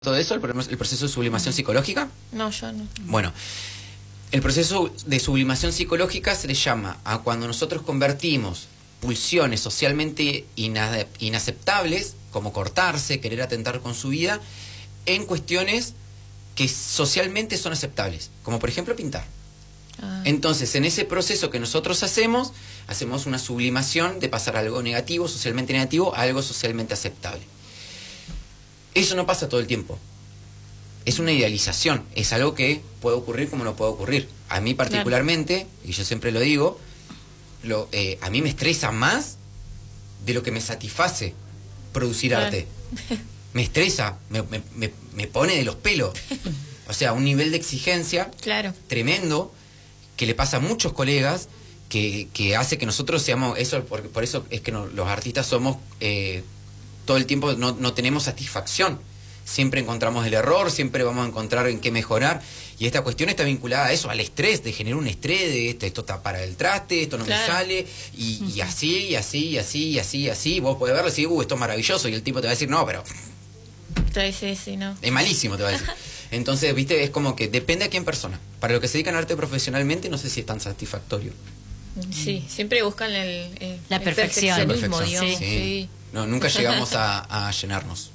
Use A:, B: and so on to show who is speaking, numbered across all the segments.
A: todo eso, el proceso de sublimación psicológica?
B: No, yo no.
A: Bueno, el proceso de sublimación psicológica se le llama a cuando nosotros convertimos pulsiones socialmente inaceptables, como cortarse, querer atentar con su vida, en cuestiones que socialmente son aceptables, como por ejemplo pintar. Entonces, en ese proceso que nosotros hacemos una sublimación de pasar algo negativo, socialmente negativo, a algo socialmente aceptable. Eso no pasa todo el tiempo. Es una idealización, es algo que puede ocurrir como no puede ocurrir. A mí particularmente, y yo siempre lo digo, a mí me estresa más de lo que me satisface producir arte. Me estresa, me pone de los pelos. O sea, un nivel de exigencia tremendo que le pasa a muchos colegas que hace que nosotros seamos eso. Por eso es que los artistas somos todo el tiempo no tenemos satisfacción. Siempre encontramos el error, siempre vamos a encontrar en qué mejorar. Y esta cuestión está vinculada a eso, al estrés, de generar un estrés de esto está para el traste, esto no me sale, y así. Vos podés verlo y decir, esto es maravilloso, y el tipo te va a decir, no, pero
B: sí, no.
A: Es malísimo, te va a decir. Entonces, viste, es como que depende a quién persona. Para los que se dedican al arte profesionalmente, no sé si es tan satisfactorio.
B: Sí, siempre buscan
C: la perfección.
A: Sí. No, nunca llegamos a llenarnos.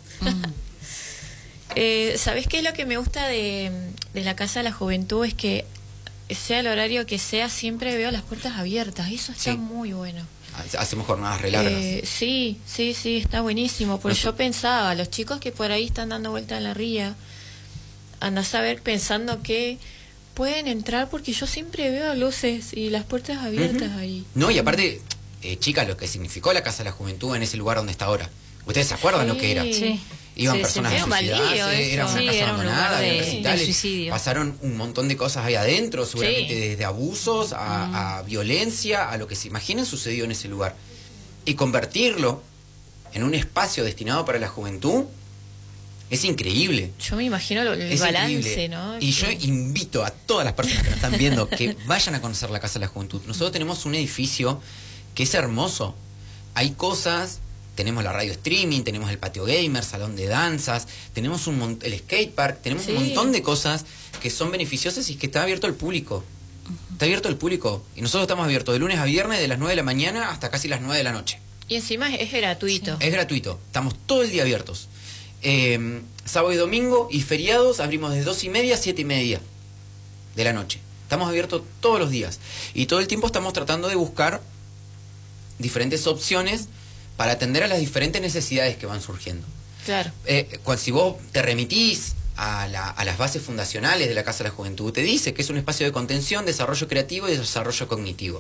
B: ¿Sabés qué es lo que me gusta de la Casa de la Juventud? Es que sea el horario que sea, siempre veo las puertas abiertas. Eso está muy bueno.
A: Hacemos jornadas re largas.
B: Sí, está buenísimo. Porque yo pensaba, los chicos que por ahí están dando vuelta en la ría, andás a ver pensando que pueden entrar, porque yo siempre veo luces y las puertas abiertas ahí.
A: No, y aparte, chicas, lo que significó la Casa de la Juventud en ese lugar donde está ahora. ¿Ustedes se acuerdan lo que era?
C: Sí.
A: Iban personas a suicidarse, era una casa abandonada,
C: de suicidio.
A: Pasaron un montón de cosas ahí adentro, seguramente desde abusos a violencia, a lo que se imaginen sucedió en ese lugar. Y convertirlo en un espacio destinado para la juventud es increíble.
B: Yo me imagino el balance, increíble, ¿no?
A: Y yo invito a todas las personas que nos están viendo que vayan a conocer la Casa de la Juventud. Nosotros tenemos un edificio que es hermoso. Hay cosas... Tenemos la radio streaming, tenemos el patio gamer, salón de danzas, tenemos el skatepark, tenemos un montón de cosas que son beneficiosas y que está abierto al público. Está abierto al público. Y nosotros estamos abiertos de lunes a viernes, de las 9 de la mañana hasta casi las 9 de la noche.
B: Y encima es gratuito.
A: Es gratuito. Estamos todo el día abiertos. Sábado y domingo y feriados abrimos de 2:30 a 7:30 de la noche. Estamos abiertos todos los días. Y todo el tiempo estamos tratando de buscar diferentes opciones para atender a las diferentes necesidades que van surgiendo.
B: Claro.
A: Si vos te remitís a las bases fundacionales de la Casa de la Juventud, te dice que es un espacio de contención, desarrollo creativo y desarrollo cognitivo.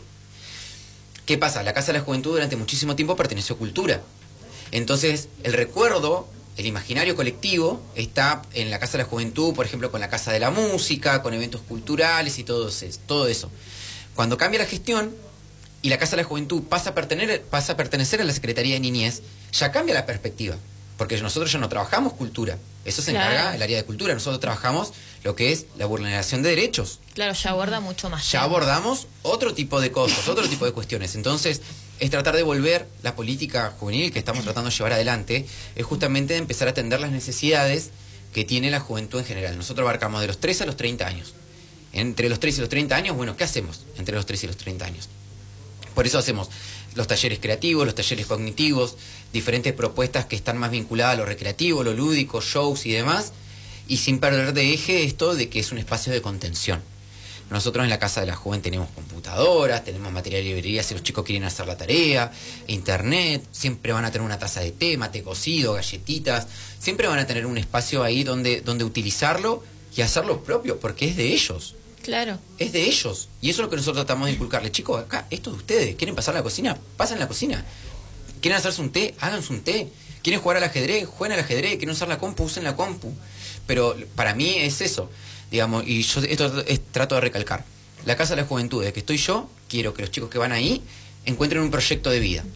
A: ¿Qué pasa? La Casa de la Juventud durante muchísimo tiempo perteneció a cultura. Entonces, el recuerdo, el imaginario colectivo, está en la Casa de la Juventud, por ejemplo, con la Casa de la Música, con eventos culturales y todo eso. Cuando cambia la gestión, y la Casa de la Juventud pasa a pertenecer a la Secretaría de Niñez, ya cambia la perspectiva, porque nosotros ya no trabajamos cultura, eso se encarga el área de cultura, nosotros trabajamos lo que es la vulneración de derechos.
B: Claro, ya aborda mucho más.
A: Ya abordamos otro tipo de cosas, otro tipo de cuestiones. Entonces, es tratar de volver la política juvenil que estamos tratando de llevar adelante, es justamente de empezar a atender las necesidades que tiene la juventud en general. Nosotros abarcamos de los 13 a los 30 años. Entre los 13 y los 30 años, bueno, ¿qué hacemos entre los 13 y los 30 años? Por eso hacemos los talleres creativos, los talleres cognitivos, diferentes propuestas que están más vinculadas a lo recreativo, lo lúdico, shows y demás, y sin perder de eje esto de que es un espacio de contención. Nosotros en la Casa de la Joven tenemos computadoras, tenemos material de librería si los chicos quieren hacer la tarea, internet, siempre van a tener una taza de té, mate cocido, galletitas, siempre van a tener un espacio ahí donde utilizarlo y hacerlo propio, porque es de ellos.
B: Claro.
A: Es de ellos. Y eso es lo que nosotros tratamos de inculcarles. Chicos, acá, esto es de ustedes. ¿Quieren pasar a la cocina? Pasen a la cocina. ¿Quieren hacerse un té? Háganse un té. ¿Quieren jugar al ajedrez? Jueguen al ajedrez. ¿Quieren usar la compu? Usen la compu. Pero para mí es eso, digamos, y yo trato de recalcar. La Casa de la Juventud, desde que estoy yo, quiero que los chicos que van ahí encuentren un proyecto de vida.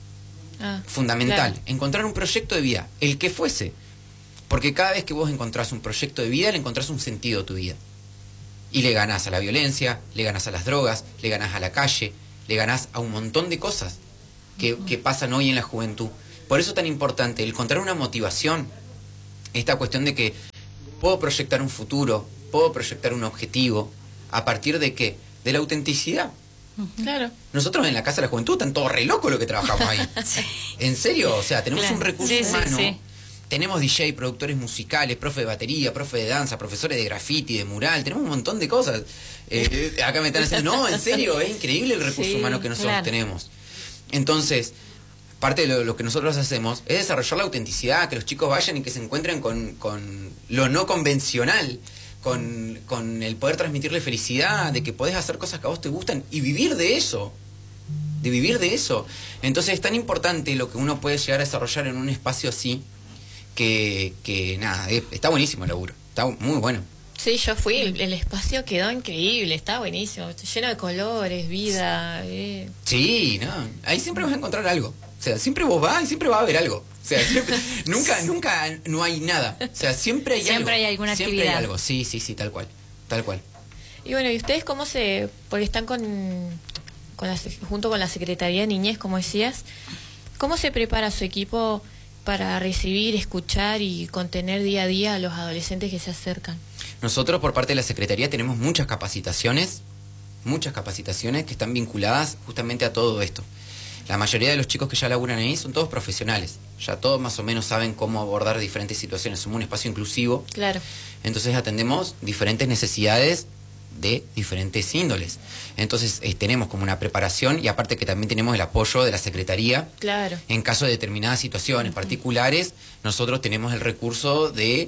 A: Fundamental. Claro. Encontrar un proyecto de vida, el que fuese. Porque cada vez que vos encontrás un proyecto de vida, le encontrás un sentido a tu vida. Y le ganás a la violencia, le ganás a las drogas, le ganás a la calle, le ganás a un montón de cosas que pasan hoy en la juventud. Por eso es tan importante encontrar una motivación esta cuestión de que puedo proyectar un futuro, puedo proyectar un objetivo, ¿a partir de qué? De la autenticidad.
B: Claro.
A: Nosotros en la Casa de la Juventud están todos re locos lo que trabajamos ahí.
C: Sí.
A: En serio, o sea, tenemos
C: Claro.
A: un recurso
C: Sí, sí,
A: humano.
C: sí.
A: Tenemos DJ, productores musicales, profe de batería, profe de danza, profesores de graffiti, de mural, tenemos un montón de cosas. Acá me están haciendo, no, en serio, es increíble el recurso
B: Sí,
A: humano que nosotros
C: claro.
A: tenemos. Entonces, parte de lo que nosotros hacemos es desarrollar la autenticidad, que los chicos vayan y que se encuentren con lo no convencional, con el poder transmitirle felicidad, de que podés hacer cosas que a vos te gustan y vivir de eso. De vivir de eso. Entonces es tan importante lo que uno puede llegar a desarrollar en un espacio así, que nada, está buenísimo el laburo, está muy bueno.
B: Sí, yo fui, el espacio quedó increíble, está buenísimo, lleno de colores, vida.
A: Sí, no, ahí siempre vas a encontrar algo. O sea, siempre vos vas y siempre va a haber algo. O sea, nunca no hay nada. O sea, siempre hay algo.
C: Siempre hay alguna
A: Siempre
C: actividad.
A: hay algo, sí, tal cual, tal cual.
B: Y bueno, ¿y ustedes cómo porque están junto con la Secretaría de Niñez, como decías, cómo se prepara su equipo para recibir, escuchar y contener día a día a los adolescentes que se acercan?
A: Nosotros por parte de la Secretaría tenemos muchas capacitaciones que están vinculadas justamente a todo esto. La mayoría de los chicos que ya laburan ahí son todos profesionales, ya todos más o menos saben cómo abordar diferentes situaciones. Somos un espacio inclusivo,
B: Claro.
A: entonces atendemos diferentes necesidades de diferentes índoles. Entonces tenemos como una preparación y aparte que también tenemos el apoyo de la Secretaría.
B: Claro.
A: En caso de determinadas situaciones particulares, nosotros tenemos el recurso de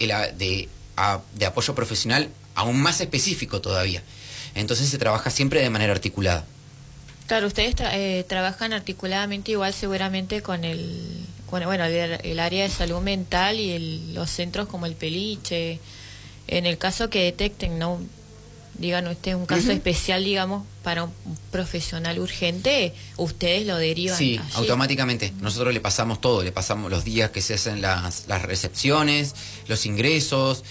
A: apoyo profesional aún más específico todavía. Entonces se trabaja siempre de manera articulada.
B: Claro, ustedes trabajan articuladamente igual seguramente con el área de salud mental y los centros como el Peliche. En el caso que detecten, ¿no? Digan, este es un caso especial, digamos, para un profesional urgente, ustedes lo derivan.
A: Sí,
B: allí.
A: automáticamente. Nosotros le pasamos todo, le pasamos los días que se hacen las recepciones, los ingresos,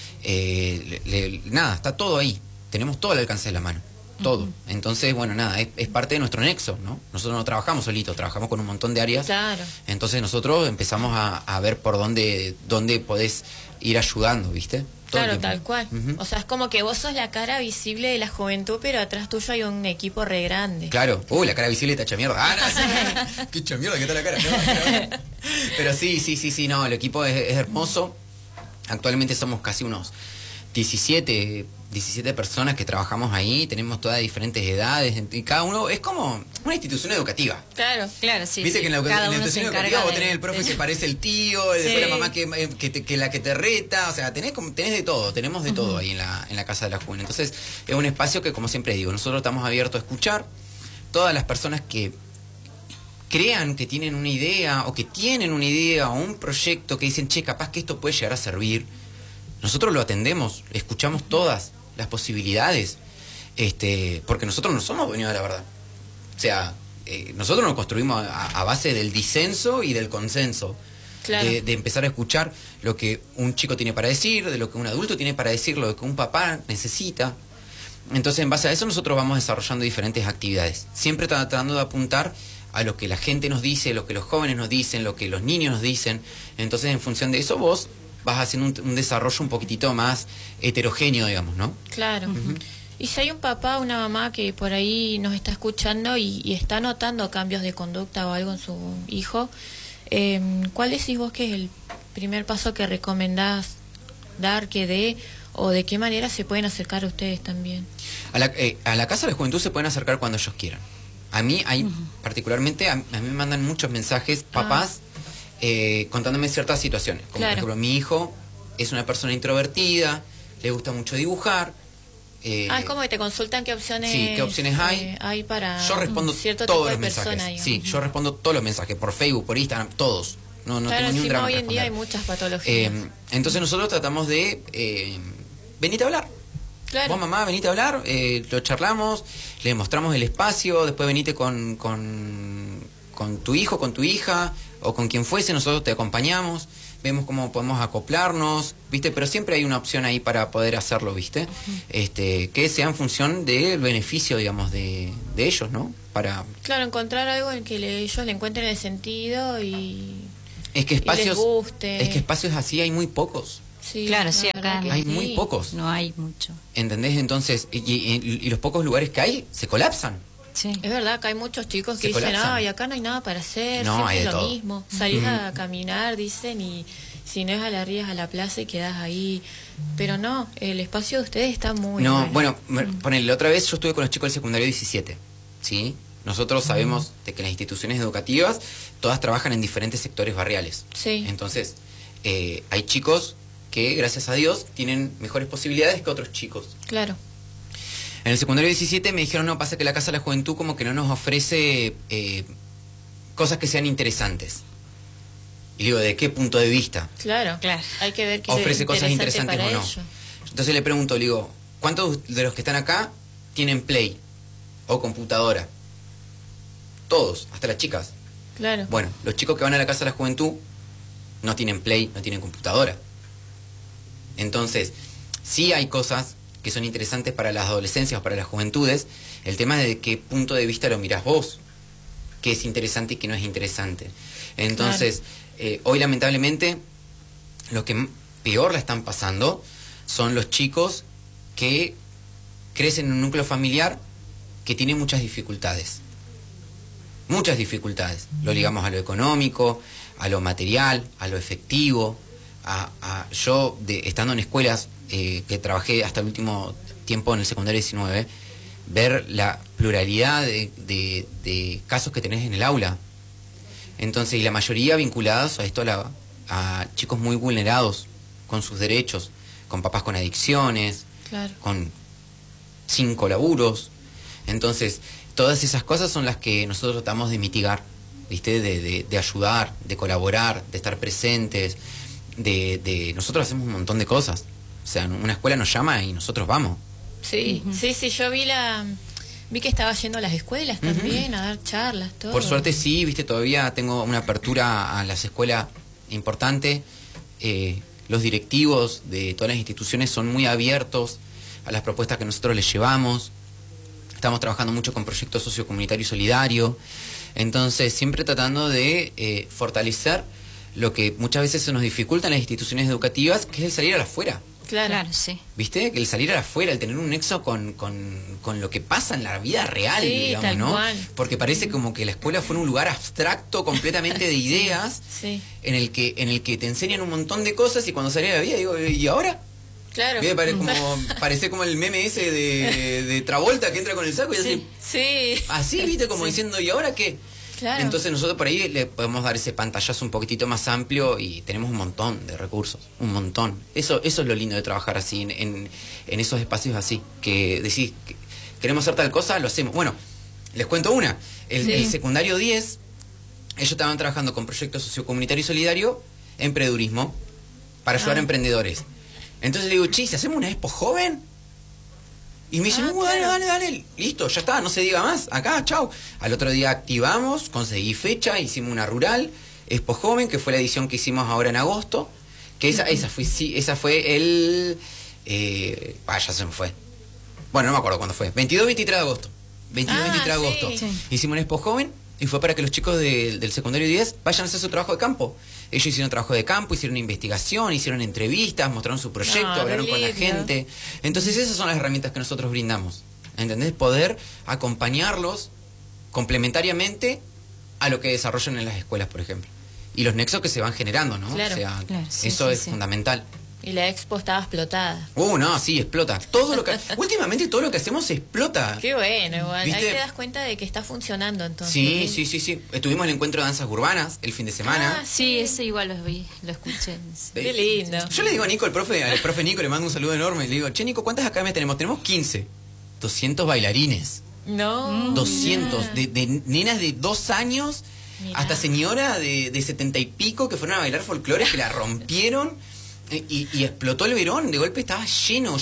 A: nada, está todo ahí. Tenemos todo al alcance de la mano, todo. Entonces, bueno, nada, es parte de nuestro nexo, ¿no? Nosotros no trabajamos solitos, trabajamos con un montón de áreas.
B: Claro.
A: Entonces nosotros empezamos a ver por dónde podés ir ayudando, ¿viste? Todo el
B: Claro,
A: tiempo.
B: tal cual. O sea, es como que vos sos la cara visible de la juventud, pero atrás tuyo hay un equipo re grande.
A: Claro. La cara visible está hecha mierda. Ah, no, qué hecha mierda que está la cara. No. Pero sí, no, el equipo es hermoso. Actualmente somos casi unos 17 personas que trabajamos ahí, tenemos todas diferentes edades, y cada uno es como una institución educativa.
B: Claro.
C: Claro, sí.
A: Viste
C: sí.
A: que en la
C: Cada uno
A: institución
C: se
A: educativa
C: encarga
A: vos tenés el profe que parece el tío, después la mamá que la que te reta, o sea, tenés de todo, tenemos de todo ahí en la Casa de la Juventud. Entonces, es un espacio que, como siempre digo, nosotros estamos abiertos a escuchar todas las personas que crean que tienen una idea, o que tienen una idea, o un proyecto que dicen, che, capaz que esto puede llegar a servir. Nosotros lo atendemos, escuchamos todas las posibilidades, porque nosotros no somos dueños de la verdad. O sea, nosotros nos construimos a base del disenso y del consenso.
B: Claro.
A: De empezar a escuchar lo que un chico tiene para decir, de lo que un adulto tiene para decir, lo que un papá necesita. Entonces, en base a eso, nosotros vamos desarrollando diferentes actividades, siempre tratando de apuntar a lo que la gente nos dice, lo que los jóvenes nos dicen, lo que los niños nos dicen. Entonces, en función de eso, vos vas haciendo un desarrollo un poquitito más heterogéneo, digamos, ¿no?
B: Claro. Y si hay un papá o una mamá que por ahí nos está escuchando y está notando cambios de conducta o algo en su hijo, ¿cuál decís vos que es el primer paso que recomendás dar, que dé, o de qué manera se pueden acercar a ustedes también?
A: A la Casa de la Juventud se pueden acercar cuando ellos quieran. A mí, particularmente, a mí me mandan muchos mensajes, papás, contándome ciertas situaciones. Como
B: Claro.
A: por ejemplo, mi hijo es una persona introvertida, le gusta mucho dibujar.
B: Es como que te consultan qué opciones,
A: Sí, qué opciones hay.
B: para
A: Yo respondo
B: cierto tipo
A: todos
B: de
A: los mensajes.
B: persona.
A: Sí, yo respondo todos los mensajes, por Facebook, por Instagram, todos. No
B: Claro,
A: tengo ni un
B: encima
A: drama
B: hoy
A: en
B: en día hay
A: responder.
B: muchas patologías.
A: Entonces nosotros tratamos de venite a hablar.
B: Claro.
A: Vos, mamá, venite a hablar, lo charlamos, le mostramos el espacio, después venite con tu hijo, con tu hija, o con quien fuese, nosotros te acompañamos, vemos cómo podemos acoplarnos, ¿viste? Pero siempre hay una opción ahí para poder hacerlo, ¿viste? Que sea en función del beneficio, digamos, de ellos, ¿no?
B: Claro, encontrar algo en que ellos le encuentren el sentido y
A: Es que
B: y les
A: espacios,
B: guste.
A: es que espacios así hay muy pocos.
B: Sí,
C: Claro,
B: la
C: sí,
B: verdad
C: acá
B: que
A: Hay
B: sí.
A: muy pocos.
C: No hay mucho.
A: ¿Entendés? Entonces, y los pocos lugares que hay se colapsan.
C: Sí.
B: Es verdad que hay muchos chicos que
A: Se
B: dicen,
A: colapsan.
B: ay, acá no hay nada para hacer,
A: No,
B: siempre
A: hay de
B: es lo
A: todo.
B: mismo. Salís a caminar, dicen, y si no es a la ría, es a la plaza y quedás ahí. Pero no, el espacio de ustedes está muy
A: No,
B: bueno.
A: ponele, la otra vez yo estuve con los chicos del secundario 17, ¿sí? Nosotros sabemos de que las instituciones educativas todas trabajan en diferentes sectores barriales.
B: Sí.
A: Entonces, hay chicos que, gracias a Dios, tienen mejores posibilidades que otros chicos.
B: Claro.
A: En el secundario 17 me dijeron, no, pasa que la Casa de la Juventud como que no nos ofrece cosas que sean interesantes. Y digo, ¿de qué punto de vista?
B: Claro,
C: Claro.
B: hay que ver qué
A: Ofrece
B: es
A: cosas interesantes
B: para
A: o no.
B: ellos.
A: Entonces le pregunto, le digo, ¿cuántos de los que están acá tienen Play o computadora? Todos, hasta las chicas.
B: Claro.
A: Bueno, los chicos que van a la Casa de la Juventud no tienen Play, no tienen computadora. Entonces, sí hay cosas que son interesantes para las adolescencias o para las juventudes. El tema es de qué punto de vista lo mirás vos, qué es interesante y qué no es interesante. Entonces, hoy lamentablemente, lo que peor la están pasando son los chicos que crecen en un núcleo familiar que tiene muchas dificultades. Muchas dificultades. Lo ligamos a lo económico, a lo material, a lo efectivo. Yo, estando en escuelas que trabajé hasta el último tiempo en el secundario 19, ver la pluralidad de casos que tenés en el aula. Entonces, y la mayoría vinculados a esto, a chicos muy vulnerados con sus derechos, con papás con adicciones,
B: Claro.
A: con 5 laburos. Entonces, todas esas cosas son las que nosotros tratamos de mitigar, ¿viste? De ayudar, de colaborar, de estar presentes, nosotros hacemos un montón de cosas. O sea, una escuela nos llama y nosotros vamos.
B: Sí, sí, yo vi que estaba yendo a las escuelas también, a dar charlas, todo.
A: Por suerte sí, ¿viste? Todavía tengo una apertura a las escuelas importante. Los directivos de todas las instituciones son muy abiertos a las propuestas que nosotros les llevamos. Estamos trabajando mucho con proyectos sociocomunitario y solidario. Entonces, siempre tratando de fortalecer lo que muchas veces se nos dificulta en las instituciones educativas, que es el salir a la afuera.
B: Claro,
C: sí.
A: ¿Viste? Que el salir a la afuera, el tener un nexo con lo que pasa en la vida real,
B: Sí,
A: digamos,
B: tal
A: ¿no?
B: cual.
A: Porque parece como que la escuela fuera un lugar abstracto completamente de ideas,
B: sí.
A: en el que te enseñan un montón de cosas y cuando salís a la vida digo, ¿y ahora?
B: Claro.
A: Parece como el meme ese de Travolta que entra con el saco y así,
B: Sí.
A: así, ¿viste? Como diciendo, ¿y ahora qué?
B: Claro.
A: Entonces nosotros por ahí le podemos dar ese pantallazo un poquitito más amplio y tenemos un montón de recursos, un montón. Eso es lo lindo de trabajar así, en esos espacios así, que decís, que queremos hacer tal cosa, lo hacemos. Bueno, les cuento una. El secundario 10, ellos estaban trabajando con proyectos sociocomunitario y solidario en emprendedurismo para ayudar a emprendedores. Entonces le digo, che, ¿si hacemos una expo joven? Y me dicen, dale, listo, ya está, no se diga más, acá, chau. Al otro día activamos, conseguí fecha, hicimos una rural, expo joven, que fue la edición que hicimos ahora en agosto, que esa fue el... ya se me fue. Bueno, no me acuerdo cuándo fue, 22-23 de agosto. 22-23 de agosto.
B: Sí.
A: Hicimos una expo joven y fue para que los chicos del secundario 10 vayan a hacer su trabajo de campo. Ellos hicieron trabajo de campo, hicieron investigación, hicieron entrevistas, mostraron su proyecto, hablaron con la gente. Entonces esas son las herramientas que nosotros brindamos. ¿Entendés? Poder acompañarlos complementariamente a lo que desarrollan en las escuelas, por ejemplo. Y los nexos que se van generando, ¿no?
B: Claro.
A: O sea,
C: Claro, sí,
A: eso
C: sí,
A: es
C: sí.
A: fundamental.
B: Y la expo estaba explotada.
A: No, sí, explota. Todo lo que últimamente todo lo que hacemos explota.
B: Qué bueno, igual.
A: ¿Viste?
B: Ahí te das cuenta de que está funcionando entonces.
A: Sí. Estuvimos en el encuentro de danzas urbanas el fin de semana.
B: Ah,
C: Sí, ese igual lo vi, lo escuché.
B: Qué lindo.
A: Yo le digo a Nico, al profe Nico, le mando un saludo enorme. Le digo, che, Nico, ¿cuántas academias tenemos? Tenemos 15. 200 bailarines.
B: No.
A: 200. De nenas de 2 años
B: Mirá.
A: hasta señora de 70 y pico que fueron a bailar folclore, que la rompieron. Y explotó el Verón, de golpe estaba lleno.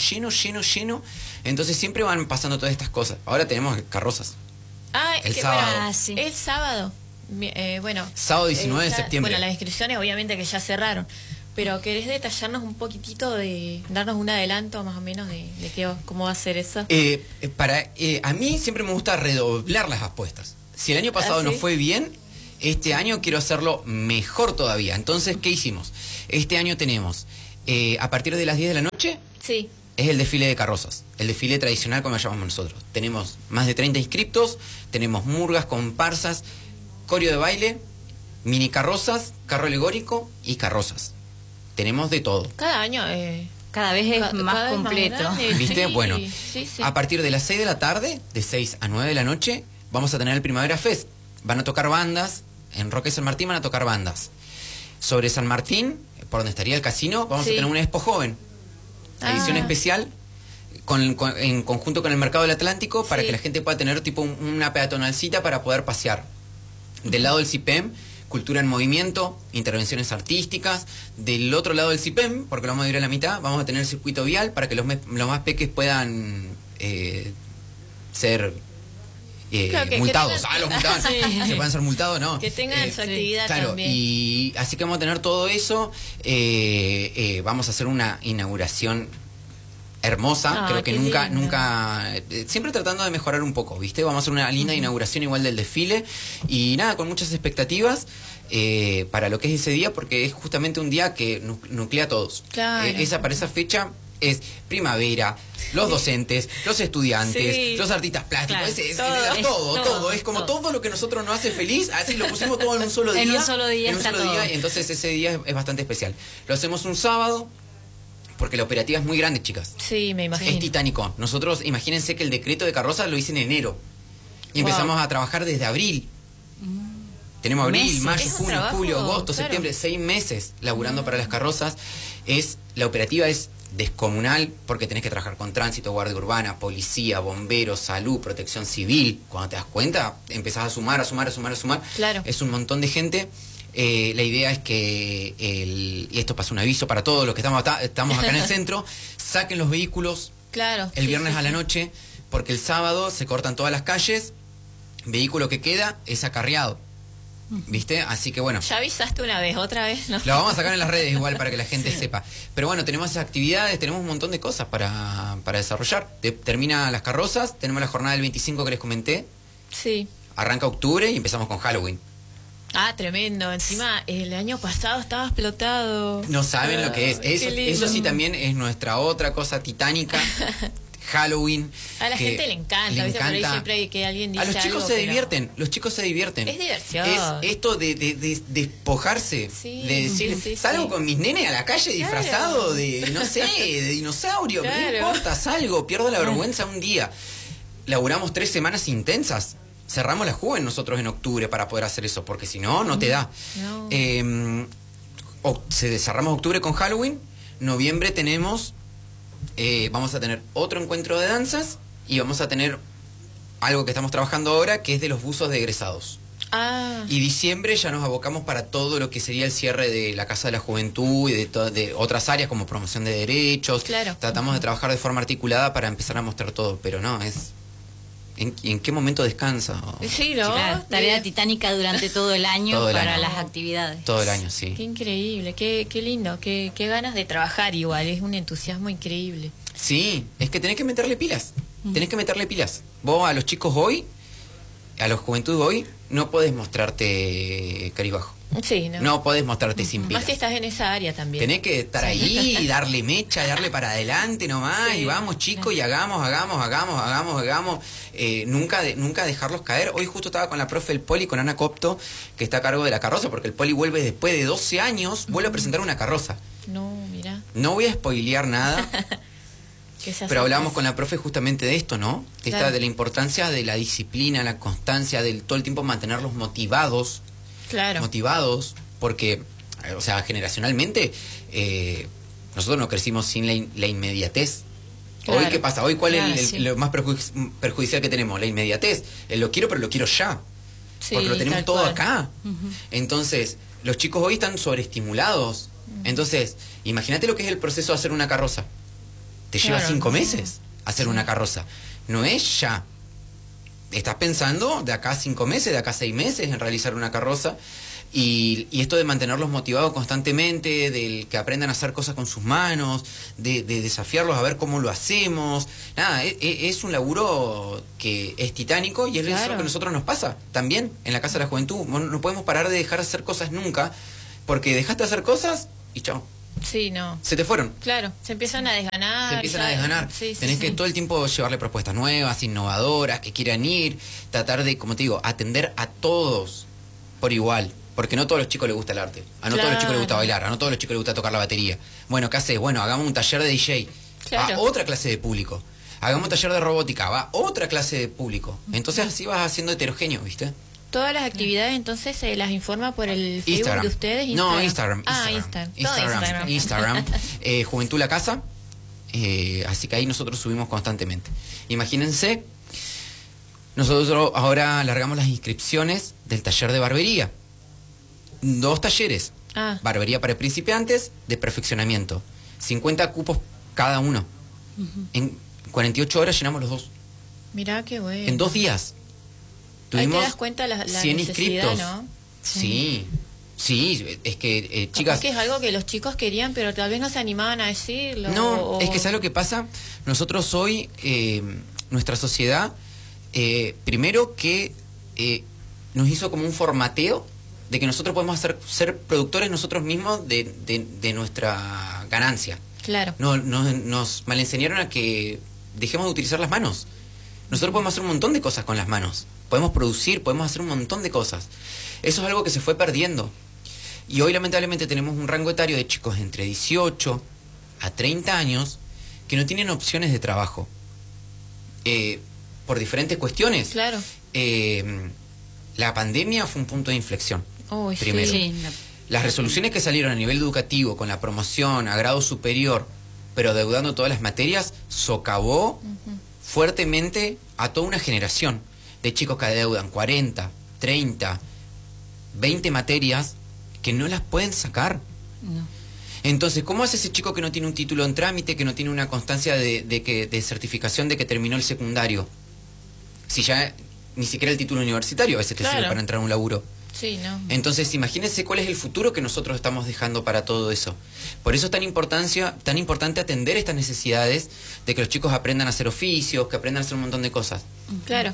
A: Entonces siempre van pasando todas estas cosas. Ahora tenemos carrozas.
B: El
A: sábado.
C: Sí.
B: El sábado. Bueno.
A: Sábado 19 de septiembre.
B: Bueno, las inscripciones obviamente que ya cerraron. Pero ¿querés detallarnos un poquitito darnos un adelanto más o menos de cómo va a ser eso?
A: A mí siempre me gusta redoblar las apuestas. Si el año pasado
B: ¿Ah, sí?
A: nos fue bien, Este año quiero hacerlo mejor todavía. Entonces, ¿qué hicimos? Este año tenemos, a partir de las 10 de la noche,
B: Sí.
A: es el desfile de carrozas, el desfile tradicional como lo llamamos nosotros. Tenemos más de 30 inscriptos, tenemos murgas, comparsas, coreo de baile, mini carrozas, carro alegórico y carrozas. Tenemos de todo.
B: Cada año
C: Cada vez es
B: cada
C: más
B: vez
C: completo.
B: grande.
A: ¿Viste?
B: Sí,
A: Bueno,
B: sí, sí.
A: a partir de las 6 de la tarde, de 6 a 9 de la noche, vamos a tener el Primavera Fest. Van a tocar bandas, en Roque San Martín van a tocar bandas. Sobre San Martín, por donde estaría el casino, vamos
B: Sí.
A: a tener una Expo Joven. Edición especial en conjunto con el Mercado del Atlántico para
B: Sí.
A: que la gente pueda tener tipo una peatonalcita para poder pasear. Del lado del CIPEM, Cultura en Movimiento, intervenciones artísticas. Del otro lado del CIPEM, porque lo vamos a ir a la mitad, vamos a tener el circuito vial para que los más peques puedan ser
B: Claro, que
A: multados.
B: tengan-
A: Los multados.
B: Sí.
A: Que puedan ser multados, ¿no?
B: Que tengan su
C: sí.
B: actividad
A: Claro,
B: también.
A: y así que vamos a tener todo eso. Vamos a hacer una inauguración hermosa.
B: Ah,
A: Creo que
B: qué
A: nunca,
B: lindo.
A: nunca, siempre tratando de mejorar un poco, ¿viste? Vamos a hacer una linda inauguración igual del desfile. Y nada, con muchas expectativas para lo que es ese día, porque es justamente un día que nuclea a todos.
B: Claro.
A: Para esa fecha es primavera, los docentes, los estudiantes,
B: Sí.
A: los artistas plásticos,
C: Claro.
A: todo. Es como todo lo que nosotros nos hace feliz, así lo pusimos todo en un solo día.
C: En un solo día
A: En un
C: está
A: solo
C: todo.
A: día, y entonces ese día es bastante especial. Lo hacemos un sábado, porque la operativa es muy grande, chicas.
B: Sí, me imagino.
A: Es titánico. Nosotros, imagínense que el decreto de carroza lo hice en enero. Y
B: Wow.
A: empezamos a trabajar desde abril. Tenemos abril,
C: Meses.
A: mayo,
B: Es un
A: junio,
B: trabajo,
A: julio, agosto,
B: claro.
A: septiembre, 6 meses laburando para las carrozas. La operativa es descomunal porque tenés que trabajar con tránsito, guardia urbana, policía, bomberos, salud, protección civil. Cuando te das cuenta, empezás a sumar.
B: Claro.
A: Es un montón de gente. La idea es que, y esto pasa un aviso para todos los que estamos acá en el centro, saquen los vehículos
B: Claro.
A: el
B: sí,
A: viernes
B: sí,
A: a la
B: sí.
A: noche, porque el sábado se cortan todas las calles, vehículo que queda es acarreado, ¿viste? Así que bueno,
B: Ya avisaste una vez, otra vez, ¿no?
A: lo vamos a sacar en las redes igual para que la gente sepa. Pero bueno, tenemos esas actividades, tenemos un montón de cosas para desarrollar. Termina las carrozas, tenemos la jornada del 25 que les comenté,
B: Sí.
A: arranca octubre y empezamos con Halloween.
B: Ah, tremendo. Encima, el año pasado estaba explotado.
A: No saben lo que es.
B: Qué
A: Eso
B: lindo.
A: sí también es nuestra otra cosa titánica. Halloween.
B: A la
A: que
B: gente le encanta, ¿viste? Por ahí siempre hay que alguien dice
A: A los chicos
B: algo,
A: se
B: pero-
A: divierten, los chicos se divierten.
B: Es diversión.
A: Es esto de despojarse,
B: Sí,
A: de decir,
B: sí, sí,
A: salgo
B: sí.
A: con mis nenes a la calle
B: Claro.
A: disfrazado de, no sé, de dinosaurio,
B: Claro.
A: no importa, salgo, pierdo la vergüenza un día. Laburamos 3 semanas intensas. Cerramos la Juven nosotros en octubre para poder hacer eso, porque si no, no te da.
B: No.
A: Cerramos octubre con Halloween, noviembre tenemos, vamos a tener otro encuentro de danzas y vamos a tener algo que estamos trabajando ahora, que es de los buzos de egresados.
B: Ah,
A: Y diciembre ya nos abocamos para todo lo que sería el cierre de la Casa de la Juventud y de otras áreas como promoción de derechos.
B: Claro.
A: Tratamos de trabajar de forma articulada para empezar a mostrar todo, pero no, es... ¿En qué momento descansa?
B: sí, ¿no?
C: Claro, tarea titánica durante todo el año
A: Todo el
C: para
A: año.
C: las actividades.
A: Todo el año, sí.
B: Qué increíble, qué lindo, qué ganas de trabajar igual, es un entusiasmo increíble.
A: Sí, es que tenés que meterle pilas. Tenés que meterle pilas. Vos a los chicos hoy, a los juventud hoy, no podés mostrarte caribajo.
B: Sí, ¿no?
A: No podés mostrarte sin pilas.
B: Más si estás en esa área también.
A: Tenés que estar ahí y darle mecha, darle para adelante nomás,
B: Sí.
A: y vamos chicos y hagamos. Nunca dejarlos caer. Hoy justo estaba con la profe del Poli, con Ana Copto, que está a cargo de la carroza, porque el Poli vuelve después de 12 años, vuelve a presentar una carroza.
B: No, mira,
A: No voy a spoilear nada,
B: que se
A: pero
B: hace-
A: hablamos con la profe justamente de esto, ¿no?
B: Claro.
A: De la importancia de la disciplina, la constancia, del todo el tiempo mantenerlos motivados.
B: Claro.
A: Porque, o sea, generacionalmente, nosotros no crecimos sin la inmediatez.
B: Claro.
A: Hoy, ¿qué pasa? Hoy, ¿cuál
C: Claro,
A: es
C: sí.
A: lo más perjudicial que tenemos? La inmediatez. Lo quiero, pero lo quiero ya.
B: Sí,
A: Porque lo tenemos
B: tal
A: todo
B: cual.
A: acá. Entonces, los chicos hoy están sobreestimulados. Entonces, imagínate lo que es el proceso de hacer una carroza. Te lleva
B: Claro.
A: 5 meses hacer una carroza. No es ya. Estás pensando de acá a 5 meses, de acá a 6 meses en realizar una carroza, Y esto de mantenerlos motivados constantemente, del que aprendan a hacer cosas con sus manos, de desafiarlos a ver cómo lo hacemos. Nada, es un laburo que es titánico y es
B: Claro.
A: lo que a nosotros nos pasa también en la Casa de la Juventud. No podemos parar de dejar de hacer cosas nunca, porque dejaste de hacer cosas y chao,
B: Sí, no.
A: se te fueron.
B: Claro, se empiezan a desganar.
A: Se empiezan a
B: ya.
A: desganar.
B: Sí, sí,
A: Tenés
B: sí.
A: que todo el tiempo llevarle propuestas nuevas, innovadoras, que quieran ir, tratar de, como te digo, atender a todos por igual. Porque no a todos los chicos les gusta el arte. A no todos los chicos les gusta
B: Claro.
A: bailar. A no todos los chicos les gusta tocar la batería. Bueno, ¿qué haces? Bueno, hagamos un taller de DJ.
B: Claro.
A: A otra clase de público. Hagamos un taller de robótica. Va otra clase de público. Entonces así vas haciendo heterogéneo, ¿viste?
B: Todas las actividades entonces se las informa por el Facebook
A: Instagram.
B: de ustedes.
A: No, Instagram.
B: Ah, Instagram. Todo
A: Instagram. Juventud La Casa. Así que ahí nosotros subimos constantemente. Imagínense, nosotros ahora largamos las inscripciones del taller de barbería. 2 talleres.
B: Ah,
A: Barbería para principiantes, de perfeccionamiento. 50 cupos cada uno. En 48 horas llenamos los 2.
B: mirá qué bueno.
A: En 2 días.
B: Ahí te
A: Tuvimos
B: das cuenta la
A: 100
B: necesidad,
A: inscriptos.
B: ¿no?
A: Sí, sí, es que, chicas...
B: Es que es algo que los chicos querían, pero tal vez no se animaban a decirlo.
A: No,
B: o-
A: es que ¿sabes lo que pasa? Nosotros hoy, nuestra sociedad, primero que nos hizo como un formateo de que nosotros podemos ser productores nosotros mismos de nuestra ganancia.
B: Claro.
A: Nos malenseñaron a que dejemos de utilizar las manos. Nosotros podemos hacer un montón de cosas con las manos. Podemos producir, podemos hacer un montón de cosas. Eso es algo que se fue perdiendo. Y hoy lamentablemente tenemos un rango etario de chicos entre 18 a 30 años que no tienen opciones de trabajo. Por diferentes cuestiones.
B: Claro.
A: La pandemia fue un punto de inflexión.
B: Uy, sí.
A: Primero.
C: Sí,
A: Las resoluciones que salieron a nivel educativo con la promoción a grado superior, pero deudando todas las materias, socavó fuertemente a toda una generación de chicos que adeudan 40, 30, 20 materias que no las pueden sacar.
C: no.
A: Entonces, ¿cómo hace ese chico que no tiene un título en trámite, que no tiene una constancia de certificación de que terminó el secundario? Si ya ni siquiera el título universitario a veces te
B: Claro.
A: sirve para entrar a un laburo.
B: Sí, ¿no?
A: Entonces, imagínense cuál es el futuro que nosotros estamos dejando para todo eso. Por eso es tan importante atender estas necesidades de que los chicos aprendan a hacer oficios, que aprendan a hacer un montón de cosas.
B: Claro.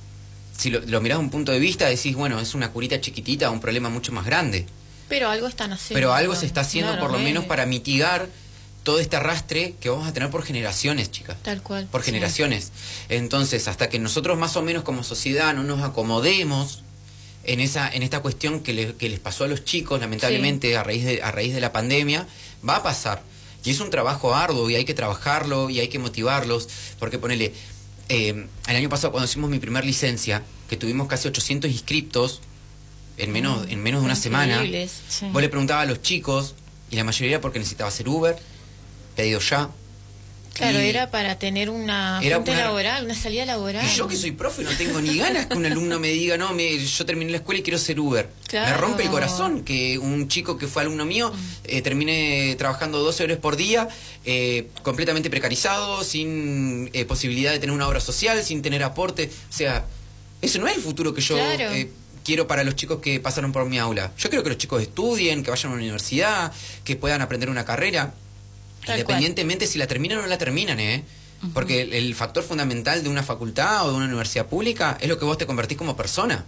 A: Si lo mirás de un punto de vista, decís, bueno, es una curita chiquitita a un problema mucho más grande.
B: Pero algo están haciendo.
A: Pero algo se está haciendo
B: Claro,
A: por lo menos para mitigar todo este arrastre que vamos a tener por generaciones, chicas.
B: Tal cual.
A: Por
B: Sí.
A: generaciones. Entonces, hasta que nosotros más o menos como sociedad no nos acomodemos en esta cuestión que les pasó a los chicos, lamentablemente, a raíz de la pandemia, va a pasar. Y es un trabajo arduo y hay que trabajarlo y hay que motivarlos. Porque ponele, el año pasado cuando hicimos mi primer licencia, que tuvimos casi 800 inscriptos en menos de una semana,
B: Increíbles.
C: Sí.
A: vos le preguntabas a los chicos, y la mayoría era porque necesitaba hacer Uber, pedido ya.
B: Claro,
A: Y-
B: era para tener una
A: Era
B: fuente
A: una-
B: laboral, una salida laboral.
A: Y yo que soy profe no tengo ni ganas que un alumno me diga, no, yo terminé la escuela y quiero ser Uber.
B: Claro.
A: Me rompe el corazón que un chico que fue alumno mío termine trabajando 12 horas por día, completamente precarizado, sin posibilidad de tener una obra social, sin tener aporte. O sea, eso no es el futuro que yo
B: Claro.
A: quiero para los chicos que pasaron por mi aula. Yo quiero que los chicos estudien, que vayan a una universidad, que puedan aprender una carrera.
B: Tal
A: Independientemente si la terminan o no la terminan, porque el factor fundamental de una facultad o de una universidad pública es lo que vos te convertís como persona.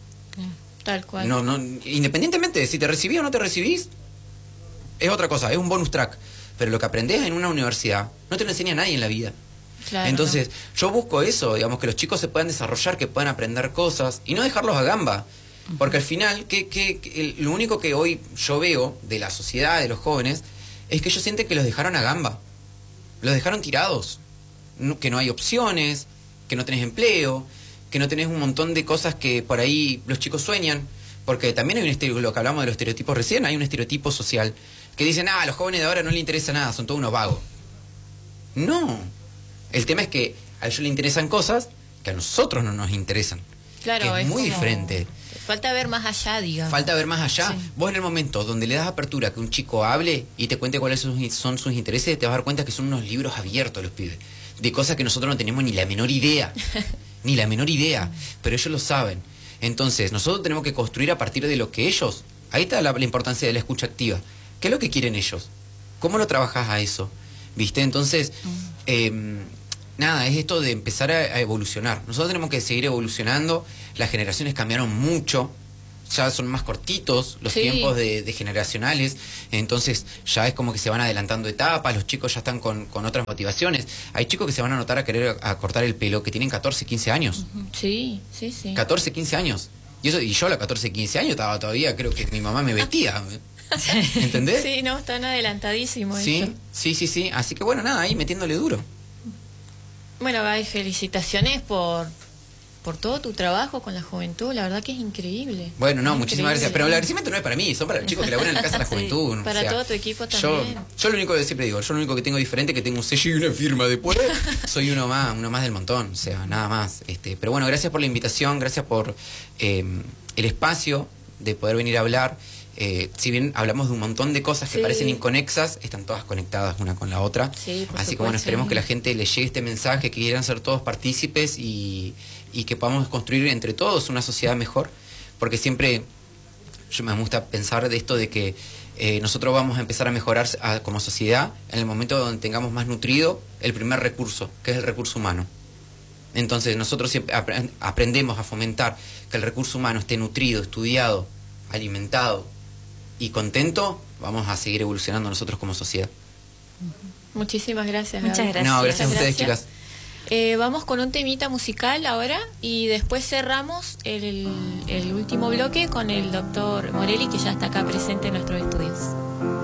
B: Tal cual.
A: No, independientemente de si te recibís o no te recibís, es otra cosa, es un bonus track. Pero lo que aprendés en una universidad no te lo enseña nadie en la vida.
B: Claro,
A: Entonces, yo busco eso, digamos, que los chicos se puedan desarrollar, que puedan aprender cosas y no dejarlos a gamba. Porque al final, lo único que hoy yo veo de la sociedad, de los jóvenes, es que ellos sienten que los dejaron a gamba. Los dejaron tirados. Que no hay opciones, que no tenés empleo, que no tenés un montón de cosas que por ahí los chicos sueñan. Porque también hay lo que hablamos de los estereotipos recién, hay un estereotipo social que dicen, a los jóvenes de ahora no les interesa nada, son todos unos vagos. No. El tema es que a ellos les interesan cosas que a nosotros no nos interesan.
B: Claro,
A: que es muy
B: como-
A: diferente.
B: Falta ver más allá, digamos.
A: Falta ver más allá.
C: Sí.
A: Vos en el momento donde le das apertura a que un chico hable y te cuente cuáles son sus intereses, te vas a dar cuenta que son unos libros abiertos los pibes. De cosas que nosotros no tenemos ni la menor idea. Ni la menor idea. Pero ellos lo saben. Entonces, nosotros tenemos que construir a partir de lo que ellos Ahí está la importancia de la escucha activa. ¿Qué es lo que quieren ellos? ¿Cómo lo trabajas a eso? ¿Viste? Entonces, nada, es esto de empezar a evolucionar. Nosotros tenemos que seguir evolucionando. Las generaciones cambiaron mucho. Ya son más cortitos los tiempos de generacionales, entonces ya es como que se van adelantando etapas, los chicos ya están con otras motivaciones. Hay chicos que se van a anotar a querer a cortar el pelo que tienen 14, 15 años.
B: Sí.
A: 14, 15 años. Y yo a los 14, 15 años estaba todavía, creo que mi mamá me vestía. ¿Entendés?
B: Sí, no, están adelantadísimos.
A: Sí. Así que bueno, nada, ahí metiéndole duro.
B: Bueno, Gaby, felicitaciones por todo tu trabajo con la juventud, la verdad que es increíble.
A: Bueno, no,
B: es
A: muchísimas gracias. Pero el agradecimiento no es para mí, son para los chicos que laburan en la Casa de la Juventud.
B: Para todo tu equipo también.
A: Yo lo único que siempre digo, yo lo único que tengo diferente es que tengo un sello y una firma después. Soy uno más del montón, o sea, nada más. Pero bueno, gracias por la invitación, gracias por el espacio de poder venir a hablar. Si bien hablamos de un montón de cosas que parecen inconexas, están todas conectadas una con la otra. Así que bueno, esperemos que la gente le llegue este mensaje, que quieran ser todos partícipes y que podamos construir entre todos una sociedad mejor, porque siempre yo me gusta pensar de esto de que nosotros vamos a empezar a mejorar como sociedad en el momento donde tengamos más nutrido el primer recurso, que es el recurso humano. Entonces nosotros siempre aprendemos a fomentar que el recurso humano esté nutrido, estudiado, alimentado y contento, vamos a seguir evolucionando nosotros como sociedad.
B: Muchísimas gracias, Gaby.
C: Muchas gracias.
A: No, gracias a ustedes, chicas.
B: Vamos con un temita musical ahora y después cerramos el último bloque con el doctor Morelli, que ya está acá presente en nuestros estudios.